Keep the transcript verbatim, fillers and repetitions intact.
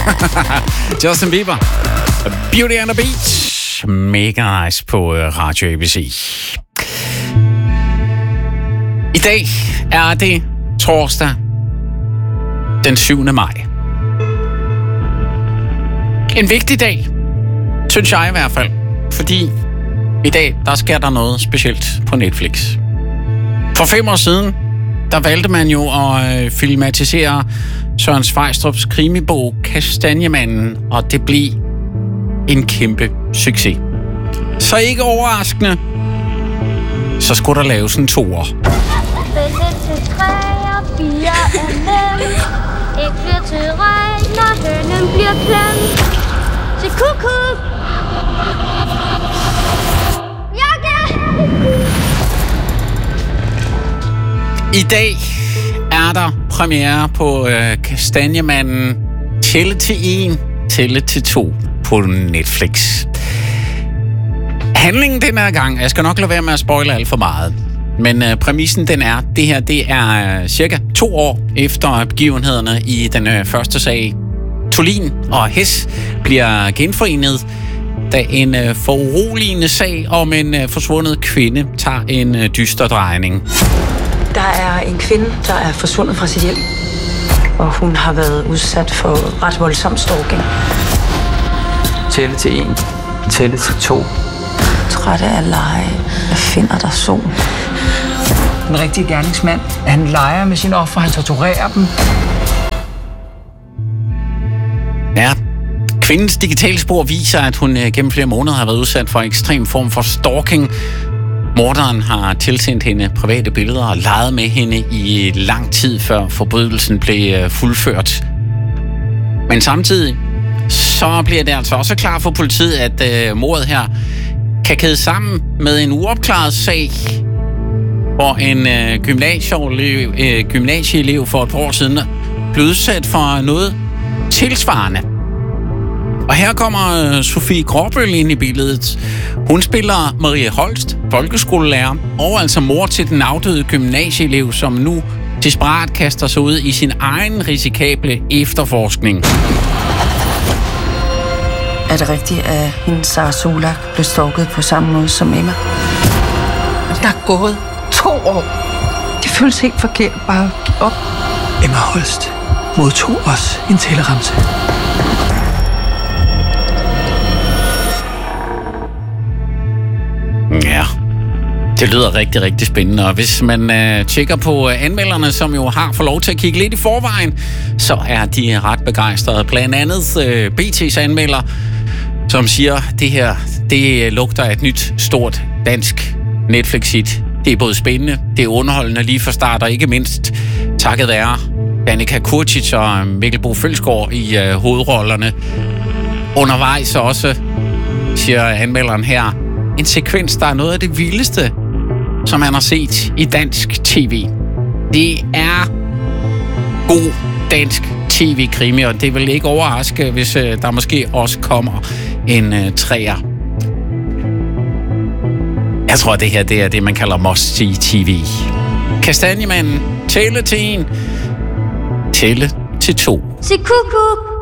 Justin Bieber. Beauty and the Beast. Mega nice på Radio A B C. I dag er det torsdag den syvende maj. En vigtig dag, synes jeg i hvert fald. Fordi i dag, der sker der noget specielt på Netflix. For fem år siden, der valgte man jo at filmatisere Søren Sveistrups krimibog Kastanjemanden, og det blev en kæmpe succes. Så ikke overraskende, så skulle der laves en toer. Fælde til træer, fire er nemt. Ægle til regn, når hønen bliver klemt. Til kuku. Jakke! I dag er der premiere på øh, Kastanjemanden. Tælle til en, tælle til to på Netflix. Handlingen den her gang, jeg skal nok lade være med at spoile alt for meget, men øh, præmissen den er, det her det er øh, cirka to år efter begivenhederne i den øh, første sag. Thulin og Hess bliver genforenet, da en øh, foruroligende sag om en øh, forsvundet kvinde tager en øh, dyster drejning. Der er en kvinde, der er forsvundet fra sit hjem, og hun har været udsat for ret voldsom stalking. Tælle til en, tælle til to. Træt af at lege. Jeg finder dig sol. Den rigtige gerningsmand, han leger med sine ofre, han torturerer dem. Ja, kvindens digitale spor viser, at hun gennem flere måneder har været udsat for en ekstrem form for stalking. Morderen har tilsendt hende private billeder og leget med hende i lang tid, før forbrydelsen blev fuldført. Men samtidig så bliver det altså også klar for politiet, at øh, mordet her kan kæde sammen med en uopklaret sag, hvor en øh, gymnasieelev, øh, gymnasieelev for et par år siden blev udsat for noget tilsvarende. Og her kommer øh, Sofie Gråbøl ind i billedet. Hun spiller Marie Holst, folkeskolelærer, og altså mor til den afdøde gymnasieelev, som nu desperat kaster sig ud i sin egen risikable efterforskning. Er det rigtigt, at hendes Sarah Solak blev stalket på samme måde som Emma? Der er gået to år. Det føles helt forkert bare at give op. Emma Holst modtog os en teleramse. Ja, det lyder rigtig, rigtig spændende. Og hvis man øh, tjekker på øh, anmelderne, som jo har fået lov til at kigge lidt i forvejen, så er de ret begejstrede. Blandt andet øh, B T's anmelder, som siger, det her, det lugter af et nyt, stort dansk Netflix-hit. Det er både spændende, det er underholdende lige fra start, og ikke mindst takket være Danica Curcic og Mikkel Bo Følsgaard i øh, hovedrollerne. Undervejs også, siger anmelderen her, en sekvens, der er noget af det vildeste, som han har set i dansk tv. Det er god dansk tv-krimi, og det vil ikke overraske, hvis øh, der måske også kommer en øh, træer. Jeg tror, det her det er det, man kalder must-see tv. Kastanjemanden, tælle til en, tælle til to. Til kuku.